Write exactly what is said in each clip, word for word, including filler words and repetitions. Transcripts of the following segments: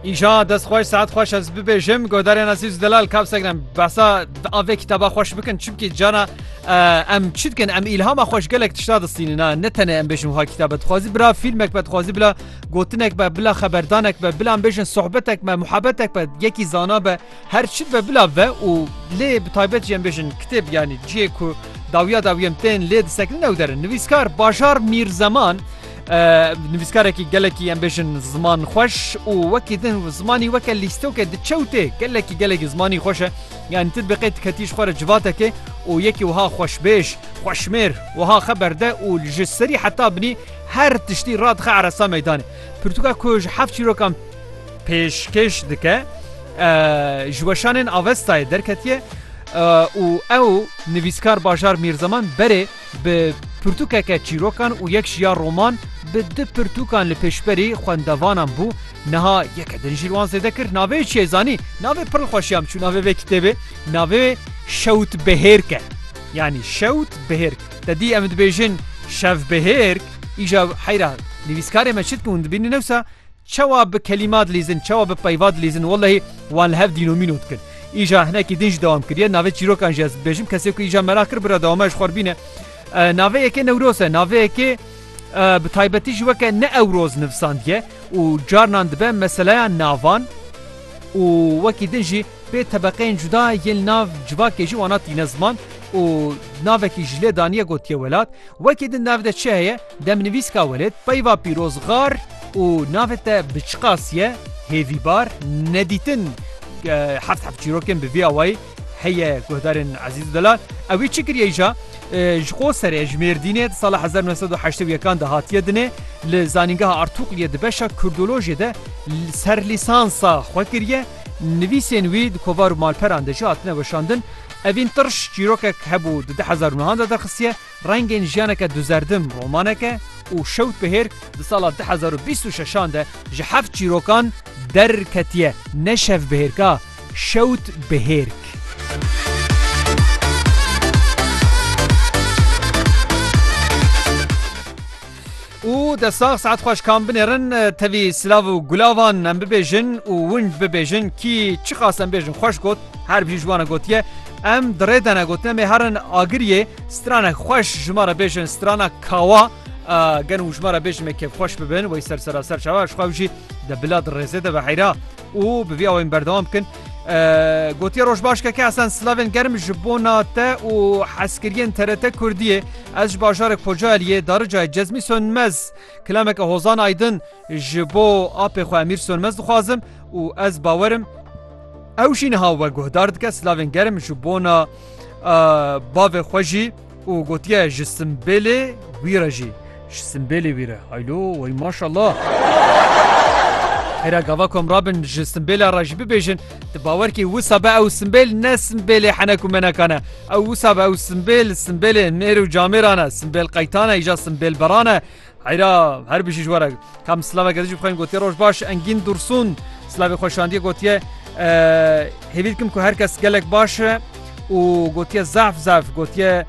ایجا دست خوش ساعت خوش از ببیجم گودارین عزیز دلال کاب سگرم بسا آوه کتابا خوش بکن چونکی جانا ام چید کن ام الهام خوش گلک تشتاد السینی نه نتنه ام بیشم ها کتابت خوازی بلا فیلمک بد خوازی بلا گوتنک بلا خبردانک بلا ام بیشن صحبتک با محبتک با یکی زانا با هر چید بلا و و لی بتایبت جم بیشن کتاب یعنی جی کو داویا داویم تن لی دستکل نودرن نویسکار باشار میر زمان نویسکارێکی گەلێکی ئەم بێژن زمان خۆش و وەکیدن زمانی وەکە لیستۆکە دچەوتێ گەلێکی گەلێکی زمانی خۆشە یان تت بقیت کەتیش خۆرە جواتەکێ و یەکی وها خۆشبێش خۆشمێر وها خەبەردە و ژسەری حتا بنی هەر تشتی ڕادخە عرەسا مەیدانێ پرتوکا کۆژ حەفت چیرۆکان پێشکەش دکە ژوەشانên ئاڤستایە دەرکەتیە و ئەو نویسکار باژار میرزەمان بەرێ bi pirtûkeke çîrokan û yek jiya roman bi di pirtûkan li pêşberî xwendevanan bû niha yeke din jî wan zêde kir navê çi yê zanî navê pir xweşiyam çû navê vê kitêbê navê Şewtbihêrk e yanî Şewtbihêrk te dî em dibêjin Şevbihêrk îja heyra nivîskarê me çi dikun dibînin newsa çawa bi kelîmat dilîzin çawa bi peyva dilîzin wellahî wan li hev dînomîno dikin îja hinekî din jî dewam kiriye navê çîrokan jî ez dibêjim kesê ku îja merak kir bira dewama ji xwarbîne naveyekê Newroz e naveyekê bi taybetî ji weke ne Ewroz nivîsandiye û carnan dibe meseleya navan û wekî din jî pê tebeqeyên cuda yên nav civakê jî wana tîne ziman û navekî ji lê daniye gotiye welat wekî din nav de çi heye demnivîska welêt peyva pîrozgar û navê te biçiqasiye hêvîbar nedîtin heft heft çîrokên bi vî awayî heye guhdarên ezîz delal ew çi kiriye îja ji xwe serê ji Mêrdînê sala hezar nû sed û heştê û yekan de hatiye dinê li zanîngeha Artuqliyê di beşa kurdolojê de serlîsansa xwe kiriye nivîsên wî di kovar û malperan de jî hatine weşandin evîn tirş çîrokek hebû di di hezar û nihan de derxistiye rengên jiyaneke duzerdim romaneke û Şewtbihêrk di sala di hezar û bîst û şeşan de ji heft çîrokan derketiye ne Şevbihêrka Şewtbihêrk. û desta saet xweş kan binêrin tevî silav û gulavan em bibêjin û hûn bibêjin kî çi qas em bêjin xweş got her bî ji wan gotiye em dirêdene gotin em ê herin agiriyê stranek xweş ji me re bêjin strana kawa gen û ji me re bêjin kêf xweş bibin wey ser seraser çawa ji xwe jî de bila dirêzê de ve heyra û bi vî awên berdewam bikin gotiye rojbaşkeke esan slavên germ ji bona te û heskiriyên T R T Kurdiyê ez ji bajarek Kocaeliyê darıcayê Cezmî Sönmez kilameke Hozan Aydın ji bo apê xwe Emîr Sönmez dixwazim û ez bawerim ew jî niha we guhdar dike slavên germ ji bona bavê xwe jî û gotiye ji simbêlê wî re jî ji simbêlê wî re haylo wey maşallah Hera gava komrabin ji simbêla re jî bibêjin di bawerkî wisa be ew simbêl ne simbêlê henek û menekan e ew wisa be ew simbêl simbêlê mêr û camêran e simbêl qeytan e îja simbêlberan e heyra her bî jî ji we re kam silaveke dijî bixwînin gotiye roj baş Engîn Dursun silavê xweşandiye gotiye hêvî dikim ku herkes gelek baş e û gotiye zef zef gotiye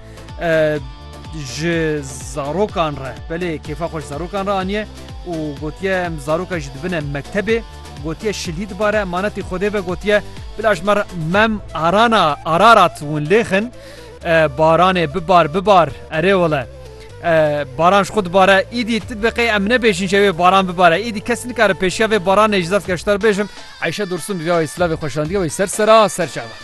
ji zarokan re belê kêfa xweş zarokan re aniye û gotiye em zaroka jî dibine mektebê gotiye şilî dibare emanetî Xwedê ve gotiye bila ji me mem arana ararat hûn lêxin baranê bibar bibar erê wele baran ji xwe dibare îdî ti biqê em nebêjin ji wê baran bibare îdî kes nikare pêşiya vê baranê ji zef geştar bêjim Ayşe Dursun bi vê slavê xweşandiye wey ser sera ser çava